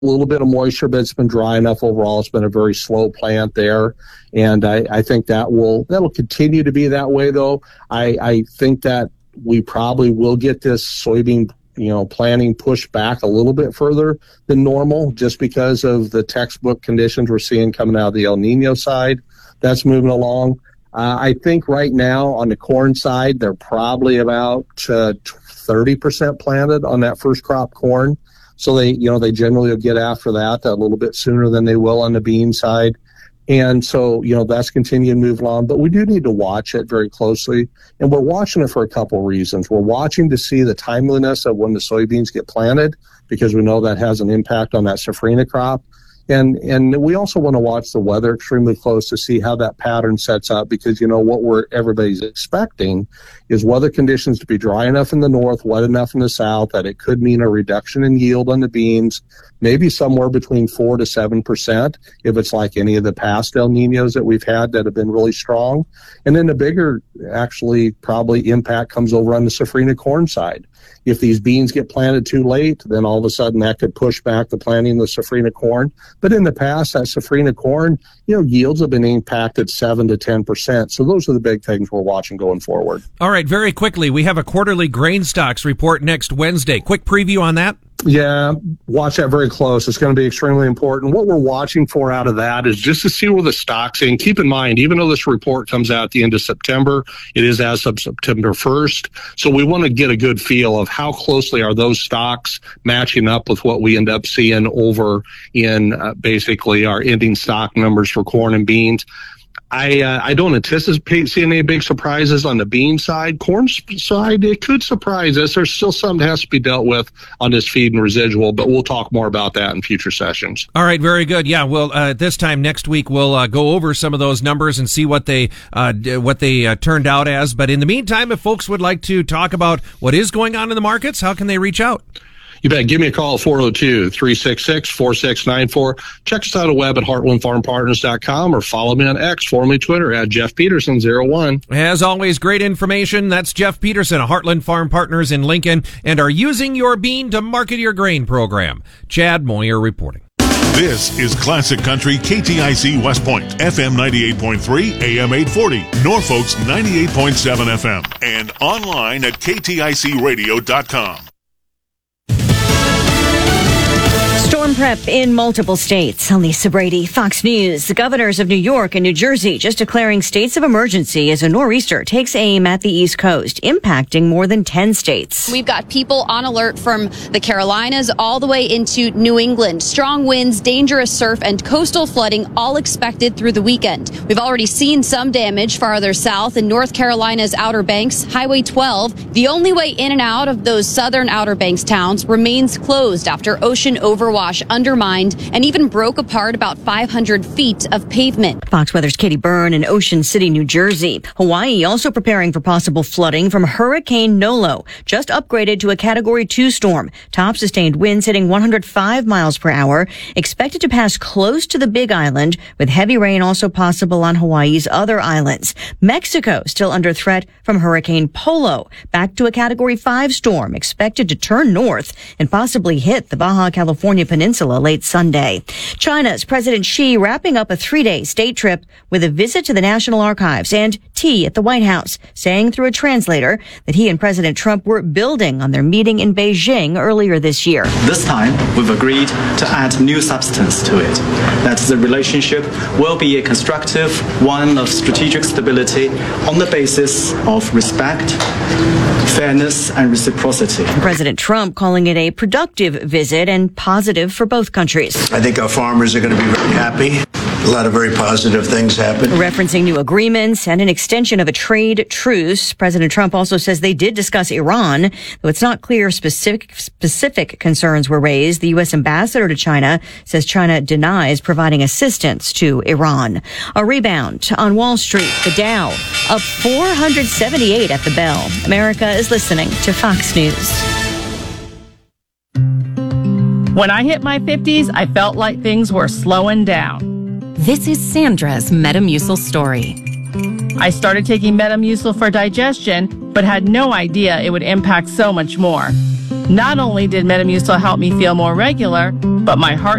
a little bit of moisture, but it's been dry enough overall. It's been a very slow plant there. And I think that'll continue to be that way, though. I think that we probably will get this soybean planting pushed back a little bit further than normal just because of the textbook conditions we're seeing coming out of the El Nino side. That's moving along. I think right now on the corn side, they're probably about 30% planted on that first crop corn. So they generally will get after that a little bit sooner than they will on the bean side. And so, that's continuing to move along, but we do need to watch it very closely. And we're watching it for a couple of reasons. We're watching to see the timeliness of when the soybeans get planted, because we know that has an impact on that safrinha crop. And we also want to watch the weather extremely close to see how that pattern sets up, because, what everybody's expecting is weather conditions to be dry enough in the north, wet enough in the south, that it could mean a reduction in yield on the beans, maybe somewhere between 4 to 7%, if it's like any of the past El Ninos that we've had that have been really strong. And then the bigger, actually, probably impact comes over on the safrinha corn side. If these beans get planted too late, then all of a sudden that could push back the planting of the safrinha corn. But in the past, that safrinha corn, yields have been impacted 7 to 10%. So those are the big things we're watching going forward. All right, very quickly, we have a quarterly grain stocks report next Wednesday. Quick preview on that. Yeah, watch that very close. It's going to be extremely important. What we're watching for out of that is just to see where the stocks in. Keep in mind, even though this report comes out at the end of September, it is as of September 1st. So we want to get a good feel of how closely are those stocks matching up with what we end up seeing over in basically our ending stock numbers for corn and beans. I don't anticipate seeing any big surprises on the bean side. Corn side, it could surprise us. There's still something that has to be dealt with on this feed and residual, but we'll talk more about that in future sessions. All right, very good. Yeah, well, this time next week we'll go over some of those numbers and see what they turned out as. But in the meantime, if folks would like to talk about what is going on in the markets, how can they reach out? You bet. Give me a call at 402-366-4694. Check us out at web at heartlandfarmpartners.com or follow me on X, formerly Twitter, at Jeff Peterson01. As always, great information. That's Jeff Peterson of Heartland Farm Partners in Lincoln, and are using your bean to market your grain program. Chad Moyer reporting. This is Classic Country KTIC West Point, FM 98.3, AM 840, Norfolk's 98.7 FM, and online at kticradio.com. Storm prep in multiple states. Lisa Brady, Fox News. The governors of New York and New Jersey just declaring states of emergency as a nor'easter takes aim at the East Coast, impacting more than 10 states. We've got people on alert from the Carolinas all the way into New England. Strong winds, dangerous surf, and coastal flooding all expected through the weekend. We've already seen some damage farther south in North Carolina's Outer Banks. Highway 12, the only way in and out of those southern Outer Banks towns, remains closed after ocean overwash undermined and even broke apart about 500 feet of pavement. Fox Weather's Katie Byrne in Ocean City, New Jersey. Hawaii also preparing for possible flooding from Hurricane Nolo, just upgraded to a Category 2 storm. Top sustained winds hitting 105 miles per hour, expected to pass close to the Big Island, with heavy rain also possible on Hawaii's other islands. Mexico still under threat from Hurricane Polo, back to a Category 5 storm, expected to turn north and possibly hit the Baja California Peninsula late Sunday. China's President Xi wrapping up a 3-day state trip with a visit to the National Archives and tea at the White House, saying through a translator that he and President Trump were building on their meeting in Beijing earlier this year. This time, we've agreed to add new substance to it, that the relationship will be a constructive one of strategic stability on the basis of respect, fairness, and reciprocity. President Trump calling it a productive visit and positive for both countries. I think our farmers are going to be very happy. A lot of very positive things happen. Referencing new agreements and an extension of a trade truce, President Trump also says they did discuss Iran, though it's not clear specific concerns were raised. The U.S. ambassador to China says China denies providing assistance to Iran. A rebound on Wall Street. The Dow up 478 at the bell. America is listening to Fox News. When I hit my 50s, I felt like things were slowing down. This is Sandra's Metamucil story. I started taking Metamucil for digestion, but had no idea it would impact so much more. Not only did Metamucil help me feel more regular, but my heart